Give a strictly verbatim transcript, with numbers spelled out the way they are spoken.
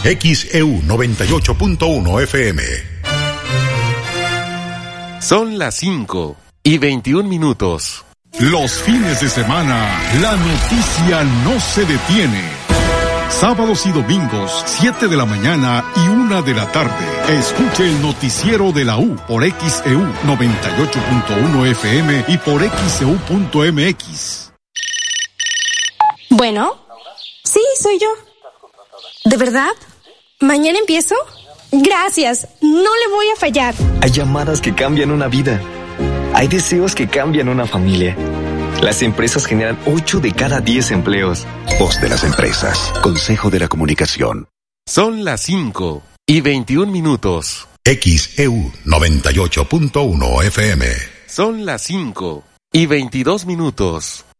X E U noventa y ocho punto uno F M. Son las cinco y veintiún minutos. Los fines de semana, la noticia no se detiene. Sábados y domingos, siete de la mañana y una de la tarde. Escuche el noticiero de la U por X E U noventa y ocho punto uno F M y por X E U punto M X. Bueno, sí, soy yo. ¿De verdad? ¿Mañana empiezo? Gracias, no le voy a fallar. Hay llamadas que cambian una vida. Hay deseos que cambian una familia. Las empresas generan ocho de cada diez empleos. Voz de las empresas. Consejo de la Comunicación. Son las cinco y veintiún minutos. X E U noventa y ocho punto uno F M. Son las cinco y veintidós minutos.